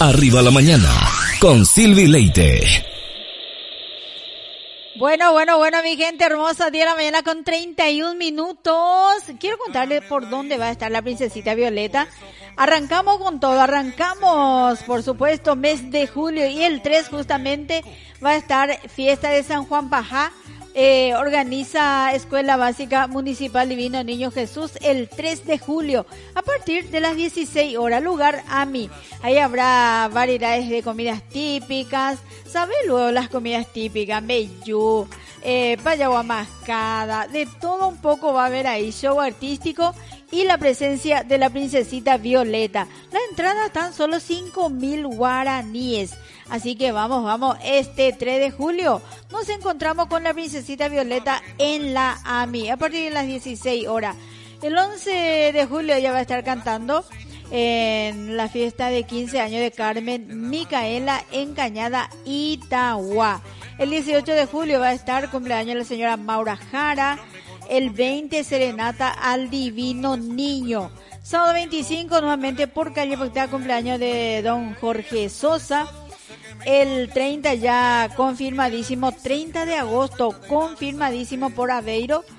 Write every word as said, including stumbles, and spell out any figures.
Arriba la mañana con Silvi Leite. Bueno, bueno, bueno, mi gente hermosa, diez de la mañana con treinta y un minutos. Quiero contarles por dónde va a estar la princesita Violeta. Arrancamos con todo, arrancamos, por supuesto, mes de julio y el tres justamente va a estar fiesta de San Juan Pajá. Eh, organiza Escuela Básica Municipal Divino Niño Jesús el tres de julio a partir de las dieciséis horas, lugar A M I. Ahí habrá variedades de comidas típicas, ¿sabe? Luego las comidas típicas, meyú, eh, payagua mascada, de todo un poco va a haber ahí, show artístico y la presencia de la princesita Violeta. La entrada tan solo cinco mil guaraníes. Así que vamos, vamos, este tres de julio nos encontramos con la princesita Violeta en la A M I a partir de las dieciséis horas. El once de julio ella va a estar cantando en la fiesta de quince años de Carmen Micaela en Cañada, Itagua. El dieciocho de julio va a estar cumpleaños la señora Maura Jara. El veinte, serenata al Divino Niño. Sábado veinticinco, nuevamente por calle Pactea, cumpleaños de don Jorge Sosa. El treinta ya confirmadísimo, treinta de agosto confirmadísimo por Aveiro,